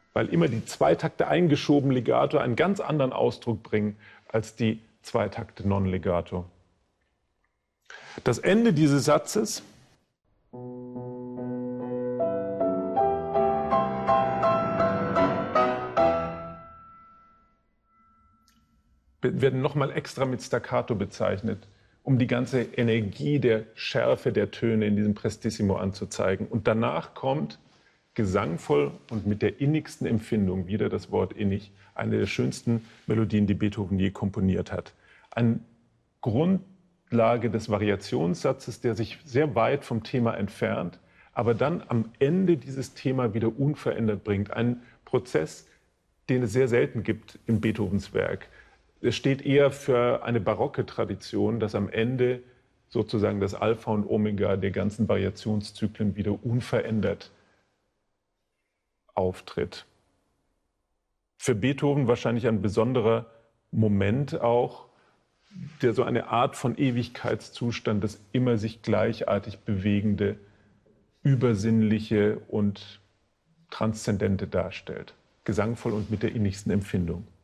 weil immer die Zweitakte eingeschoben Legato einen ganz anderen Ausdruck bringen als die Zweitakte non Legato. Das Ende dieses Satzes werden nochmal extra mit Staccato bezeichnet, um die ganze Energie der Schärfe der Töne in diesem Prestissimo anzuzeigen. Und danach kommt gesangvoll und mit der innigsten Empfindung, wieder das Wort innig, eine der schönsten Melodien, die Beethoven je komponiert hat. Eine Grundlage des Variationssatzes, der sich sehr weit vom Thema entfernt, aber dann am Ende dieses Thema wieder unverändert bringt. Ein Prozess, den es sehr selten gibt in Beethovens Werk. Es steht eher für eine barocke Tradition, dass am Ende sozusagen das Alpha und Omega der ganzen Variationszyklen wieder unverändert auftritt. Für Beethoven wahrscheinlich ein besonderer Moment auch, der so eine Art von Ewigkeitszustand, das immer sich gleichartig bewegende, übersinnliche und transzendente darstellt. Gesangvoll und mit der innigsten Empfindung.